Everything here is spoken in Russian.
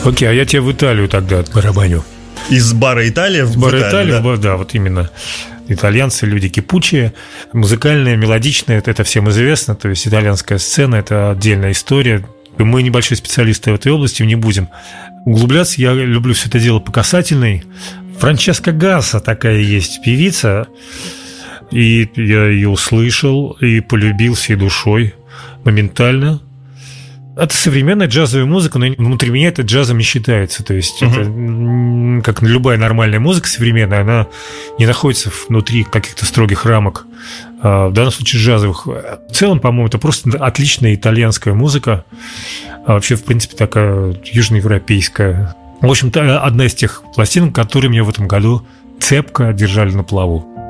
Окей, а я тебе в Италию тогда барабаню. Из бара Италия в бара Италию, да? Да, вот именно. Итальянцы люди кипучие, музыкальные, мелодичные, это всем известно. То есть итальянская сцена – это отдельная история. Мы небольшие специалисты в этой области, не будем углубляться. Я люблю все это дело по касательной. Франческа Гасса такая есть певица, и я ее услышал и полюбил всей душой моментально. Это современная джазовая музыка, но внутри меня это джазом не считается. То есть это, как любая нормальная музыка современная, она не находится внутри каких-то строгих рамок. В данном случае джазовых. В целом, по-моему, это просто отличная итальянская музыка. А вообще, в принципе, такая южноевропейская. В общем-то, одна из тех пластинок, которые меня в этом году цепко держали на плаву.